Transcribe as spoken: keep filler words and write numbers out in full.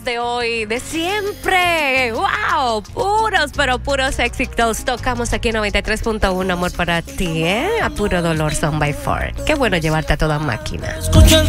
De hoy, de siempre. ¡Wow! Puros, pero puros éxitos. Tocamos aquí en noventa y tres punto uno, amor para ti, ¿eh? A puro dolor, Son by Four. Qué bueno llevarte a toda máquina. Escucha el